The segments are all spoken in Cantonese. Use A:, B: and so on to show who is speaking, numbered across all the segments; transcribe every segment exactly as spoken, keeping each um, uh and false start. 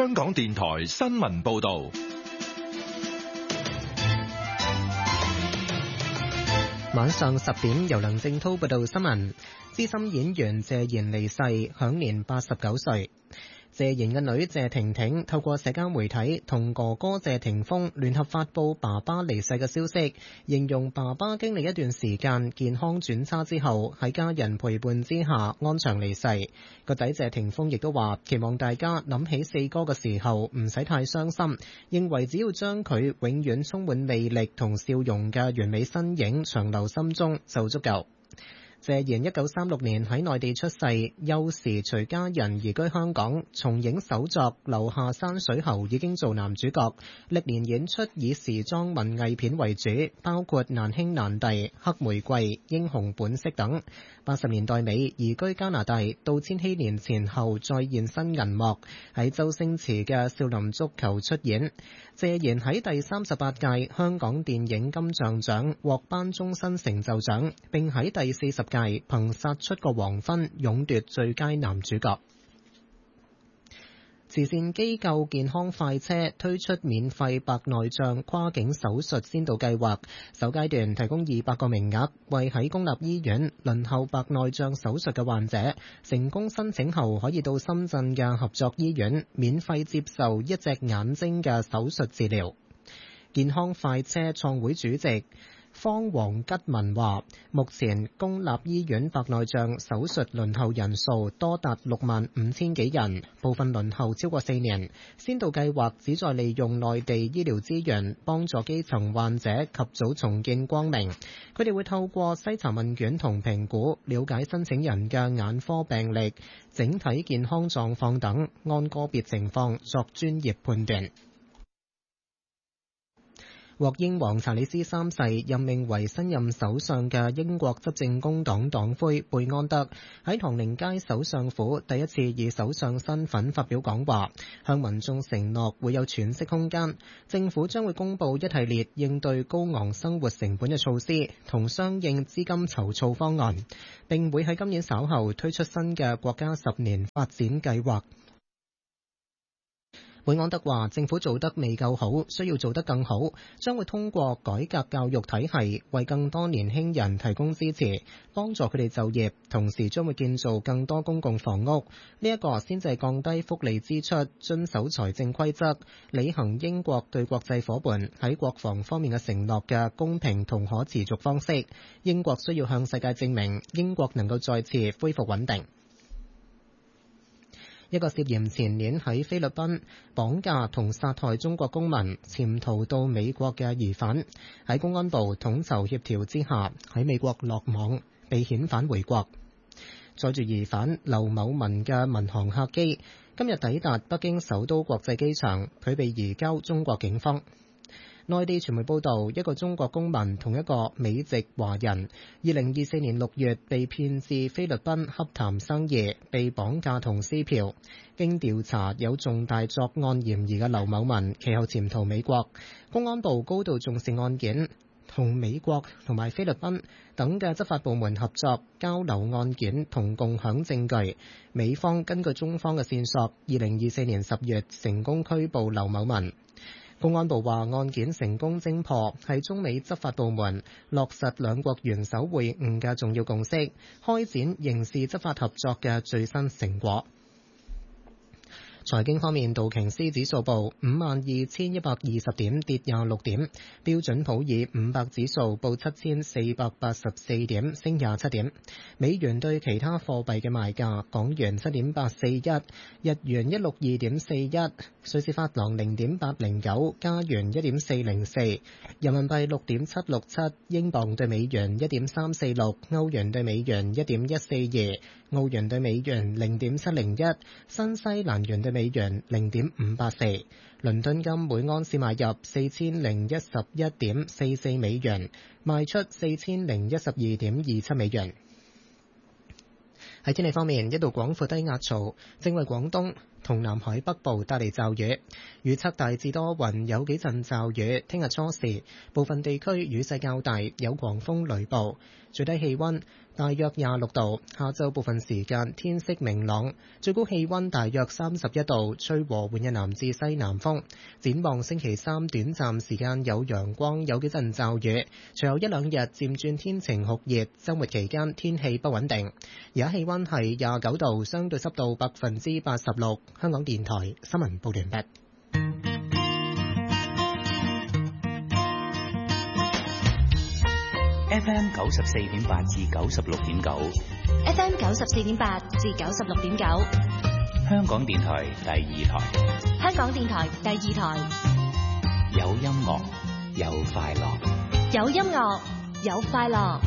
A: 香港電台新聞報道。
B: 晚上十點，由梁正濤報道新聞。資深演員謝賢離世，享年八十九歲。謝賢嘅女謝婷婷透過社交媒體同哥哥謝霆鋒聯合發佈爸爸離世嘅消息，形容爸爸經歷一段時間健康轉差之後，喺家人陪伴之下安詳離世。個仔謝霆鋒亦都話，期望大家諗起四哥嘅時候唔使太傷心，認為只要將佢永遠充滿魅力同笑容嘅完美身影長留心中就足夠。謝賢一九三六年喺內地出世，幼時隨家人移居香港，從影手作《樓下山水猴》已經做男主角，歷年演出以時裝文藝片為主，包括《難兄難弟》、《黑玫瑰》、《英雄本色》等。八十年代尾移居加拿大，到千禧年前後再現身銀幕，喺周星馳嘅《少林足球》出演。謝賢喺第三十八屆香港電影金像獎獲頒終身成就獎，並喺第四十屆憑殺出個黃昏勇奪最佳男主角。慈善機構健康快車推出免費白內障跨境手術先導計劃，首階段提供二百個名額，為喺公立醫院輪候白內障手術嘅患者，成功申請後可以到深圳嘅合作醫院免費接受一隻眼睛嘅手術治療。健康快車創會主席方黃吉文話，目前公立醫院白內障手術輪候人數多達六萬五千幾人，部分輪候超過四年。先導計劃旨在利用內地醫療資源，幫助基層患者及早重見光明。佢哋會透過篩查問卷同評估，了解申請人嘅眼科病歷、整體健康狀況等，按個別情況作專業判斷。獲英皇查理斯三世任命為新任首相嘅英國執政工黨黨魁貝安德喺唐寧街首相府第一次以首相身份發表講話，向民眾承諾會有喘息空間。政府將會公布一系列應對高昂生活成本嘅措施同相應資金籌措方案，並會喺今年稍後推出新嘅國家十年發展計劃。貝安德話：政府做得未夠好，需要做得更好，將會通過改革教育體系，為更多年輕人提供支持，幫助佢哋就業，同時將會建造更多公共房屋。呢一個先至係降低福利支出、遵守財政規則、履行英國對國際夥伴喺國防方面嘅承諾嘅公平同可持續方式。英國需要向世界證明，英國能夠再次恢復穩定。一個涉嫌前年喺菲律賓綁架同殺害中國公民潛逃到美國嘅疑犯，喺公安部統籌協調之下喺美國落網，被遣返回國。載住疑犯劉某文嘅民航客機今日抵達北京首都國際機場，佢被移交中國警方。內地傳媒報道，一個中國公民同一個美籍華人，二零二四年六月被騙至菲律賓洽談生意，被綁架同撕票。經調查，有重大作案嫌疑嘅劉某文，其後潛逃美國。公安部高度重視案件，同美國同埋菲律賓等嘅執法部門合作，交流案件同共享證據。美方根據中方嘅線索，二零二四年十月成功拘捕劉某文。公安部話，案件成功偵破，係中美執法部門落實兩國元首會晤嘅重要共識，開展刑事執法合作嘅最新成果。財經方面，道瓊斯指數報五萬二千一百二十點，跌廿六點；標準普爾五百指數報七千四百八十四點，升廿七點。美元對其他貨幣嘅賣價：港元七點八四一，日元一六二點四一，瑞士法郎零點八零九，加元一點四零四，人民幣六點七六七，英鎊對美元一點三四六，歐元對美元一點一四二，澳元對美元零點七零一，新西蘭元對美元零點五八四。倫敦金每盎司買入四千零一十一點四四美元，賣出四千零一十二點二七美元。喺天氣方面，一道廣闊低壓槽正為廣東同南海北部帶嚟驟雨，預測大致多雲，有幾陣驟雨。聽日初時部分地區雨勢較大，有狂風雷暴，最低氣溫大約廿六度。下晝部分時間天色明朗，最高氣溫大約三十一度，吹和緩嘅南至西南風。展望星期三短暫時間有陽光，有幾陣驟雨，隨後一兩日漸轉天晴酷熱，週末期間天氣不穩定。而家氣溫係廿九度，相對濕度百分之八十六。香港電台新聞報完畢。
C: F M 九十四點八至九十六點九
D: ，F M 九十四點八至九十六點九，
C: 香港電台第二台，
D: 香港電台第二台，
C: 有音樂，有快樂，
D: 有音樂，有快樂。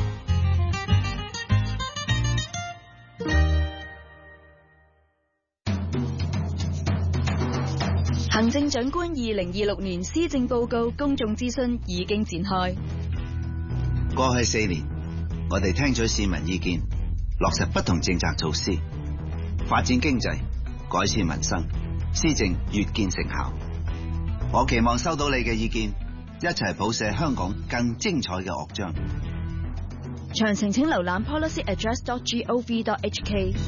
D: 行政長官二零二六年施政報告公眾諮詢已經展開。
E: 過去四年，我哋聽取市民意見，落實不同政策措施，發展經濟，改善民生，施政越見成效。我期望收到你嘅意見，一齊譜寫香港更精彩嘅樂章。
D: 詳情請瀏覽 policy address dot gov dot h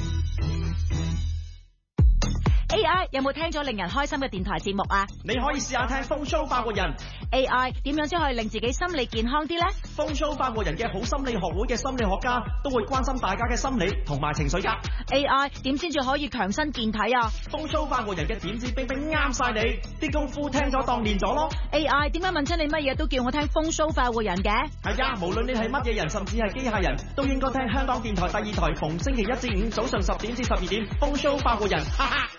D: k。A I 有冇聽咗令人開心嘅電台節目啊？
F: 你可以試下聽風騷化過人。
D: A I 點樣先可以令自己心理健康啲呢？
F: 風騷化過人嘅好心理學會嘅心理學家都會關心大家嘅心理同埋情緒㗎。
D: A I 點先至可以強身健體啊？
F: 風騷化過人嘅點子冰冰啱晒你，啲功夫聽咗當練咗咯。
D: A I 點解問親你乜嘢都叫我聽風騷化過人嘅？
F: 係啊，無論你係乜嘢人，甚至係機械人，都應該聽香港電台第二台，逢星期一至五早上十點至十二點，風騷化過人，哈哈。